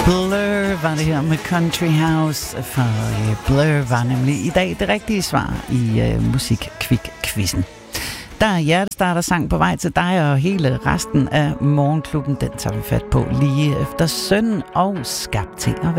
Blur var det her med Country House, for Blur var nemlig i dag det rigtige svar i Musikkvik-quizzen. Der er hjertestarter-sang på vej til dig, og hele resten af Morgenklubben, den tager vi fat på lige efter Søn og Skabt til at